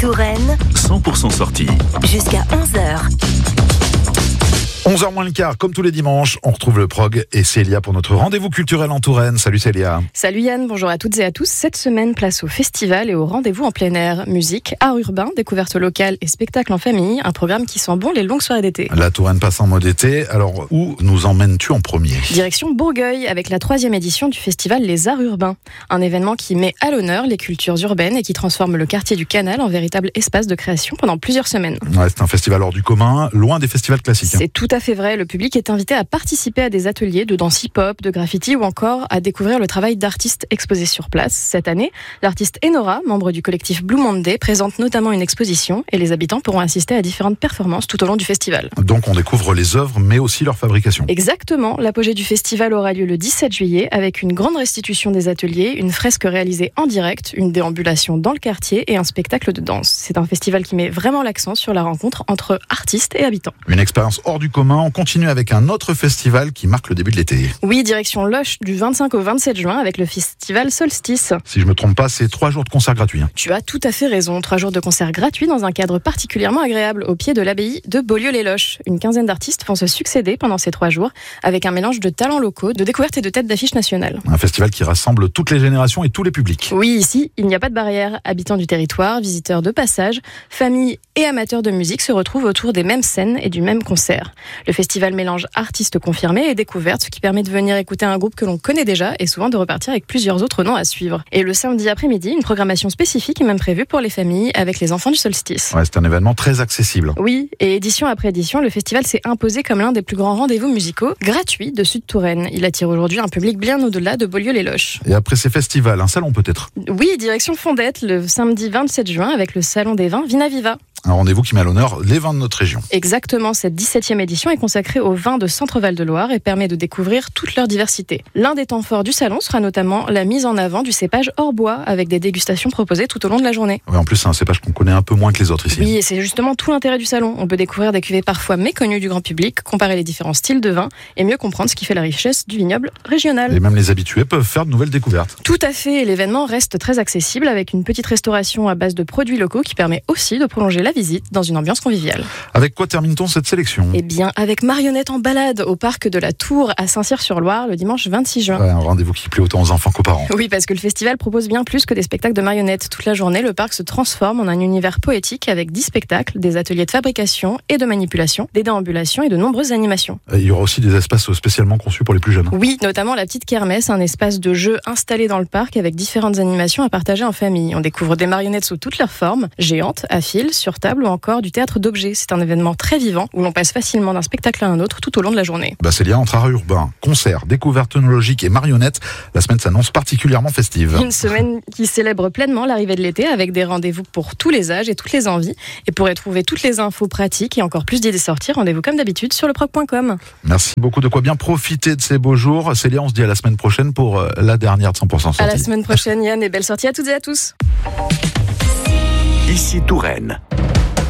Touraine, 100% sortie. jusqu'à 11h. 11h moins le quart, comme tous les dimanches, on retrouve le prog et Célia pour notre rendez-vous culturel en Touraine. Salut Célia. Salut Yann, bonjour à toutes et à tous. Cette semaine, place au festival et au rendez-vous en plein air. Musique, art urbain, découvertes locales et spectacles en famille. Un programme qui sent bon les longues soirées d'été. La Touraine passe en mode été. Alors, où nous emmènes-tu en premier ? Direction Bourgueil avec la 3e édition du festival Les Arts Urbains. Un événement qui met à l'honneur les cultures urbaines et qui transforme le quartier du Canal en véritable espace de création pendant plusieurs semaines. Ouais, c'est un festival hors du commun, loin des festivals classiques. C'est tout à fait vrai. Le public est invité à participer à des ateliers de danse hip-hop, de graffiti ou encore à découvrir le travail d'artistes exposés sur place. Cette année, l'artiste Enora, membre du collectif Blue Monday, présente notamment une exposition et les habitants pourront assister à différentes performances tout au long du festival. Donc on découvre les œuvres mais aussi leur fabrication. Exactement. L'apogée du festival aura lieu le 17 juillet avec une grande restitution des ateliers, une fresque réalisée en direct, une déambulation dans le quartier et un spectacle de danse. C'est un festival qui met vraiment l'accent sur la rencontre entre artistes et habitants. Une expérience hors du commun. On continue avec un autre festival qui marque le début de l'été. Oui, direction Loches du 25 au 27 juin avec le festival Solstice. Si je me trompe pas, c'est 3 jours de concerts gratuits. Tu as tout à fait raison. 3 jours de concerts gratuits dans un cadre particulièrement agréable au pied de l'abbaye de Beaulieu-les-Loches. Une quinzaine d'artistes vont se succéder pendant ces 3 jours avec un mélange de talents locaux, de découvertes et de têtes d'affiches nationales. Un festival qui rassemble toutes les générations et tous les publics. Oui, ici, il n'y a pas de barrière. Habitants du territoire, visiteurs de passage, familles et amateurs de musique se retrouvent autour des mêmes scènes et du même concert. Le festival mélange artistes confirmés et découvertes, ce qui permet de venir écouter un groupe que l'on connaît déjà et souvent de repartir avec plusieurs autres noms à suivre. Et le samedi après-midi, une programmation spécifique est même prévue pour les familles avec les enfants du solstice. Ouais, c'est un événement très accessible. Oui, et édition après édition, le festival s'est imposé comme l'un des plus grands rendez-vous musicaux gratuits de Sud-Touraine. Il attire aujourd'hui un public bien au-delà de Beaulieu-les-Loches. Et après ces festivals, un salon peut-être ? Oui, direction Fondette, le samedi 27 juin avec le Salon des vins Vina Viva. Un rendez-vous qui met à l'honneur les vins de notre région. Exactement, cette 17e édition est consacrée aux vins de Centre-Val de Loire et permet de découvrir toute leur diversité. L'un des temps forts du salon sera notamment la mise en avant du cépage hors bois avec des dégustations proposées tout au long de la journée. Ouais, en plus, c'est un cépage qu'on connaît un peu moins que les autres ici. Oui, et c'est justement tout l'intérêt du salon. On peut découvrir des cuvées parfois méconnues du grand public, comparer les différents styles de vin et mieux comprendre ce qui fait la richesse du vignoble régional. Et même les habitués peuvent faire de nouvelles découvertes. Tout à fait, l'événement reste très accessible avec une petite restauration à base de produits locaux qui permet aussi de prolonger la visite dans une ambiance conviviale. Avec quoi termine-t-on cette sélection ? Eh bien, avec Marionnette en balade au parc de la Tour à Saint-Cyr-sur-Loire le dimanche 26 juin. Ouais, un rendez-vous qui plaît autant aux enfants qu'aux parents. Oui, parce que le festival propose bien plus que des spectacles de marionnettes. Toute la journée, le parc se transforme en un univers poétique avec 10 spectacles, des ateliers de fabrication et de manipulation, des déambulations et de nombreuses animations. Il y aura aussi des espaces spécialement conçus pour les plus jeunes. Oui, notamment la petite kermesse, un espace de jeu installé dans le parc avec différentes animations à partager en famille. On découvre des marionnettes sous toutes leurs formes, géantes, à fil, sur table ou encore du théâtre d'objets. C'est un événement très vivant où l'on passe facilement d'un spectacle à un autre tout au long de la journée. Célia, entre art urbain, concerts, découvertes œnologiques et marionnettes, la semaine s'annonce particulièrement festive. Une semaine qui célèbre pleinement l'arrivée de l'été avec des rendez-vous pour tous les âges et toutes les envies. Et pour y trouver toutes les infos pratiques et encore plus d'idées sorties, rendez-vous comme d'habitude sur leprog.com. Merci beaucoup, de quoi bien profiter de ces beaux jours. Célia, on se dit à la semaine prochaine pour la dernière de 100% sortie. À la semaine prochaine Yann et belle sortie à toutes et à tous. Ici Touraine.